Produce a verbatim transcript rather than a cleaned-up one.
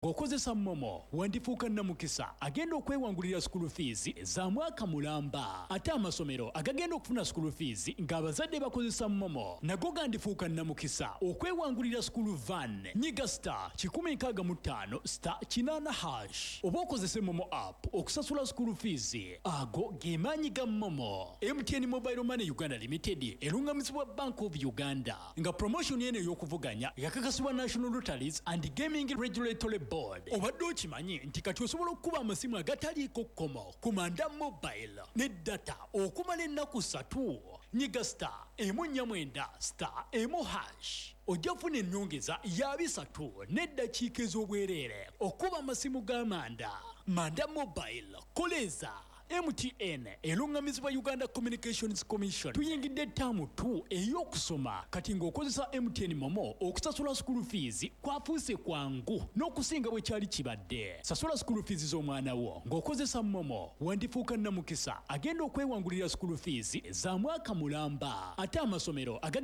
Ng'okozesa Momo wandifuuka nnamukisa agenda okwewangulira school fees za mwaka mulamba ate amasomero agagenda okufuna school fees ng'abazadde bakozesa Momo nago gandifuuka nnamukisa okwewangulira school van. Nyiga star kikumi nkaaga mu ttaano star kinaana hash oba okozese Momo app okusasula school fees. Ago ge maanyi ga Momo. M T N Mobile Money Uganda Limited erungamizibwa Bank of Uganda nga promotion eno ey'okuvuganya yakakasibwa National Lotteries and Gaming Regulatory Board. Obadde okimanyi nti kati osobola okuba amasimu agataliiko kkomo ku Manda Mobile ne data okumala ennaku ssatu. Nyiga star emu nnya mwenda star emu hash ojja kufuna ennyongeza ya bisatu n'eddakiika ez'obwereere okuba amasimu ga Manda. Manda Mobile koleza M T N erungamizibwa Uganda Communications Commission. Tuyingidde ttaamu tu ey'okusoma kati ng'okozesa M T N Momo okusasula school fees kwafuuse kwangu n'okusinga bwe kyali kibadde. Sasula school fees z'omwana wo ng'okozesa Momo wandifuuka nnamukisa agenda okwewangulira school fees za mwaka mulamba ate amasomero aga